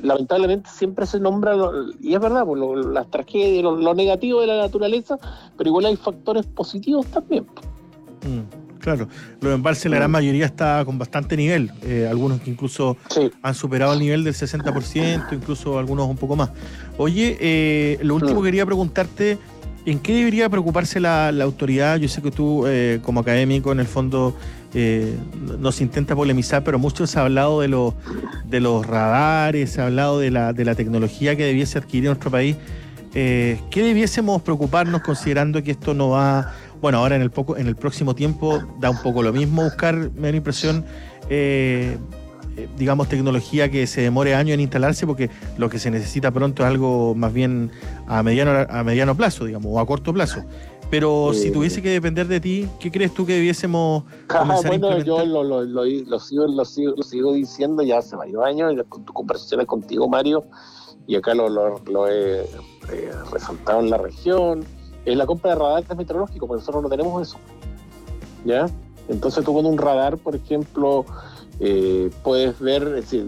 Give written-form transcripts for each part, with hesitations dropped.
lamentablemente siempre se nombra, y es verdad, pues, las tragedias, lo negativo de la naturaleza, pero igual hay factores positivos también. Claro, los embalses, la gran mayoría está con bastante nivel, algunos que incluso han superado el nivel del 60%, incluso algunos un poco más. Oye, lo último quería preguntarte, ¿en qué debería preocuparse la autoridad? Yo sé que tú, como académico, en el fondo, nos intenta polemizar, pero mucho se ha hablado de los radares, se ha hablado de la tecnología que debiese adquirir nuestro país. ¿Qué debiésemos preocuparnos considerando que esto no va... Bueno, ahora en el próximo tiempo da un poco lo mismo buscar, me da la impresión, digamos, tecnología que se demore años en instalarse, porque lo que se necesita pronto es algo más bien a mediano plazo, digamos, o a corto plazo. Pero si tuviese que depender de ti, ¿qué crees tú que debiésemos comenzar a implementar? Yo lo sigo diciendo ya hace varios años, y con tus conversaciones contigo, Mario, y acá lo he resaltado en la región, es la compra de radares meteorológicos, porque nosotros no tenemos eso, ¿ya? Entonces tú con un radar, por ejemplo, puedes ver, es decir,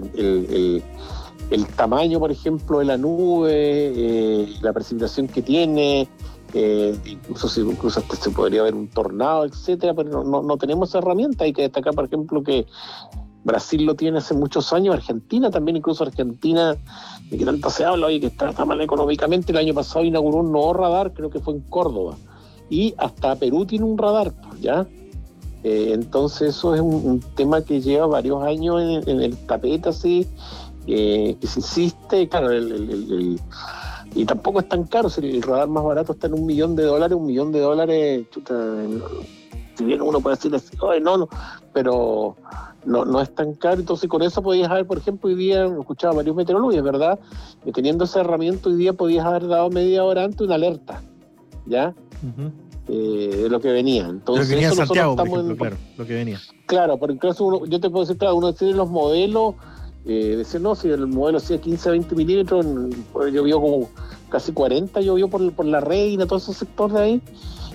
el tamaño, por ejemplo, de la nube, la precipitación que tiene, incluso hasta se podría ver un tornado, etcétera, pero no tenemos esa herramienta. Hay que destacar, por ejemplo, que Brasil lo tiene hace muchos años, Argentina también, incluso Argentina, de que tanto se habla, oye, que está mal económicamente. El año pasado inauguró un nuevo radar, creo que fue en Córdoba, y hasta Perú tiene un radar, ¿ya? Entonces eso es un tema que lleva varios años en el tapete, así, que se insiste, claro, y tampoco es tan caro. Si el radar más barato está en $1 millón, $1 millón, chuta, si bien uno puede decir así, no, pero no es tan caro. Entonces con eso podías haber, por ejemplo, hoy día, escuchaba varios meteorólogos, es verdad, que teniendo esa herramienta hoy día podías haber dado media hora antes una alerta, ¿ya? De lo que venía. Entonces, lo que venía en Santiago, por ejemplo, claro, lo que venía. Claro, porque incluso yo te puedo decir, claro, uno tiene los modelos, decir, no, si el modelo hacía 15 a 20 milímetros, llovió como casi 40, llovió por la Reina, todo ese sector de ahí.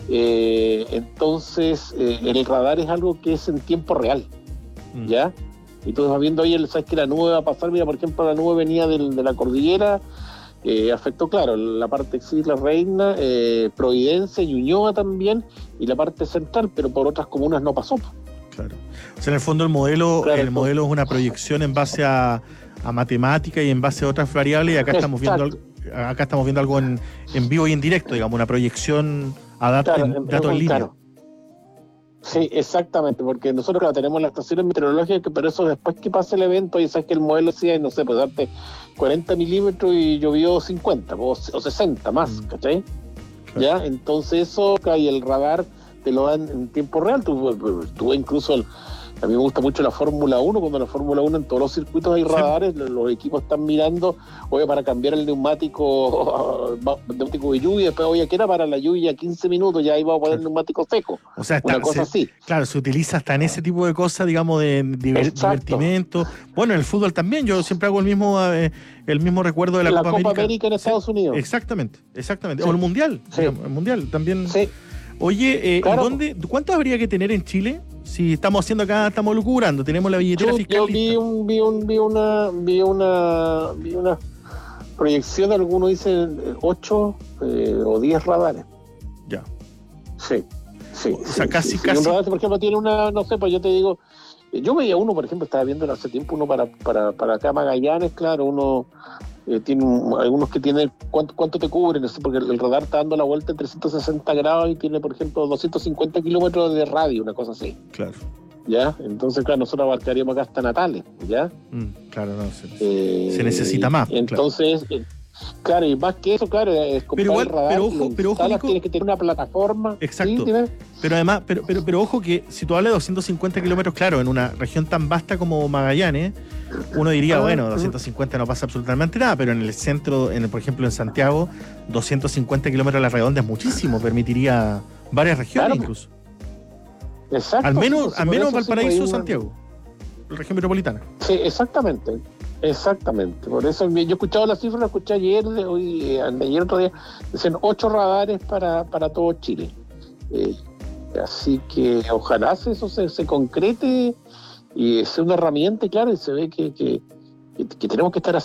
Entonces, el radar es algo que es en tiempo real, ¿ya? Y tú vas viendo, oye, sabes que la nube va a pasar, mira, por ejemplo, la nube venía de la cordillera, afectó, claro, la parte de la Reina, Providencia, Ñuñoa también, y la parte central, pero por otras comunas no pasó. Claro. O sea, en el fondo el modelo es una proyección en base a matemática y en base a otras variables, y acá estamos viendo algo en vivo y en directo, digamos, una proyección a datos en línea. Claro. Sí, exactamente, porque nosotros, claro, tenemos las estaciones meteorológicas, pero eso después que pasa el evento, y sabes que el modelo decía, no sé, pues darte 40 milímetros y llovió 50 o 60 más, ¿cachai? Claro. ¿Ya? Entonces eso, y el radar te lo dan en tiempo real. Tú incluso, a mí me gusta mucho la Fórmula 1, cuando la Fórmula 1 en todos los circuitos hay radares, los equipos están mirando, oye, para cambiar el neumático de lluvia, después, oye, que era para la lluvia 15 minutos, ya iba a poner neumático seco. O sea, una cosa así. Claro, se utiliza hasta en ese tipo de cosas, digamos, de divertimento. Bueno, en el fútbol también, yo siempre hago el mismo recuerdo de la Copa América en Estados Unidos. Exactamente. Sí. O el Mundial, digamos, el Mundial también. Sí. Oye, claro. ¿Cuánto habría que tener en Chile? Si estamos haciendo acá, estamos lucubrando, tenemos la billetera fiscal. Yo vi una proyección, algunos dicen 8 o 10 radares. Ya. Sí. O sea, casi. Un radar, por ejemplo, tiene una, no sé, pues yo te digo, yo veía uno, por ejemplo, estaba viendo hace tiempo uno para acá Magallanes, claro, uno tiene algunos que tienen, ¿cuánto te cubren? No sé, porque el radar está dando la vuelta en 360 grados y tiene, por ejemplo, 250 kilómetros de radio, una cosa así. Claro. ¿Ya? Entonces, claro, nosotros abarcaríamos acá hasta Natales, ¿ya? Claro, no, se necesita más. Entonces, claro, y más que eso, claro, es comprar el radar, pero ojo, Nico, tienes que tener una plataforma. Exacto. ¿Sí? Pero además, pero ojo que si tú hablas de 250 kilómetros, claro, en una región tan vasta como Magallanes, uno diría, bueno, 250 no pasa absolutamente nada, pero en el centro, por ejemplo en Santiago, 250 kilómetros a la redonda es muchísimo, permitiría varias regiones, claro, incluso. Exacto. Al menos Valparaíso, Santiago, la región metropolitana. Sí, exactamente. Por eso yo he escuchado las cifras, la escuché ayer otro día, decían 8 radares para todo Chile. Así que ojalá eso se concrete y sea una herramienta, y claro, y se ve que tenemos que estar